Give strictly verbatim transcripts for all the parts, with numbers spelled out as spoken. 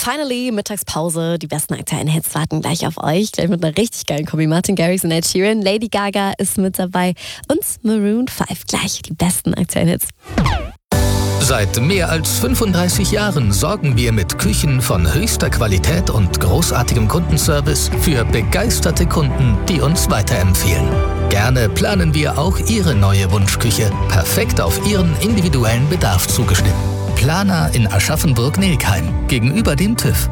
Finally, Mittagspause. Die besten aktuellen Hits warten gleich auf euch. Gleich mit einer richtig geilen Kombi. Martin Garrix und Ed Sheeran. Lady Gaga ist mit dabei. Und Maroon fünf. Gleich die besten aktuellen Hits. Seit mehr als fünfunddreißig Jahren sorgen wir mit Küchen von höchster Qualität und großartigem Kundenservice für begeisterte Kunden, die uns weiterempfehlen. Gerne planen wir auch Ihre neue Wunschküche, perfekt auf Ihren individuellen Bedarf zugeschnitten. Planer in Aschaffenburg-Nelkheim, gegenüber dem TÜV.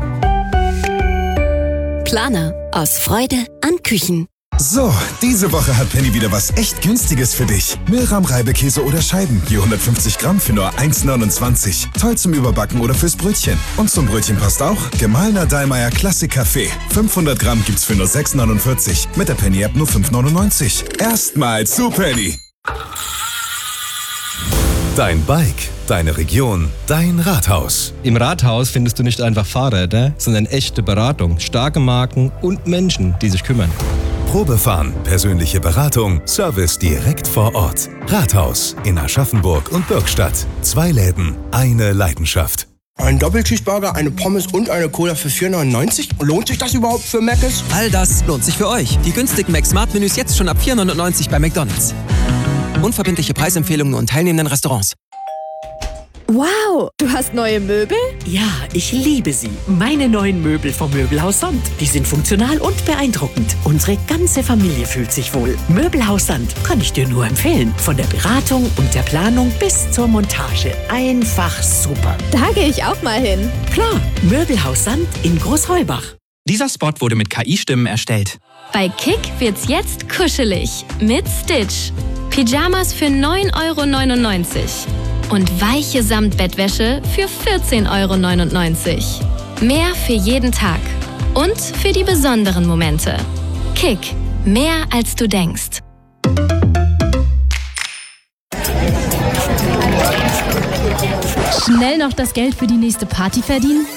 Planer, aus Freude an Küchen. So, diese Woche hat Penny wieder was echt Günstiges für dich. Milram-Reibekäse oder Scheiben, je hundertfünfzig Gramm für nur eins neunundzwanzig. Toll zum Überbacken oder fürs Brötchen. Und zum Brötchen passt auch gemahlener Dallmayr Klassik Kaffee. fünfhundert Gramm gibt's für nur sechs neunundvierzig. Mit der Penny-App nur fünf neunundneunzig. Erstmal zu Penny. Dein Bike, deine Region, dein Rathaus. Im Rathaus findest du nicht einfach Fahrräder, sondern echte Beratung, starke Marken und Menschen, die sich kümmern. Probefahren, persönliche Beratung, Service direkt vor Ort. Rathaus in Aschaffenburg und Bürgstadt. Zwei Läden, eine Leidenschaft. Ein Doppelcheeseburger, eine Pommes und eine Cola für vier neunundneunzig? Lohnt sich das überhaupt für Mc's? All das lohnt sich für euch. Die günstigen Mac-Smart-Menüs jetzt schon ab vier neunundneunzig bei McDonald's. Unverbindliche Preisempfehlungen und teilnehmenden Restaurants. Wow, du hast neue Möbel? Ja, ich liebe sie. Meine neuen Möbel vom Möbelhaus Sand. Die sind funktional und beeindruckend. Unsere ganze Familie fühlt sich wohl. Möbelhaus Sand kann ich dir nur empfehlen. Von der Beratung und der Planung bis zur Montage. Einfach super. Da gehe ich auch mal hin. Klar, Möbelhaus Sand in Großheubach. Dieser Spot wurde mit K I-Stimmen erstellt. Bei Kick wird's jetzt kuschelig. Mit Stitch. Pyjamas für neun Euro neunundneunzig. Und weiche Samtbettwäsche für vierzehn Euro neunundneunzig. Mehr für jeden Tag. Und für die besonderen Momente. Kick. Mehr als du denkst. Schnell noch das Geld für die nächste Party verdienen?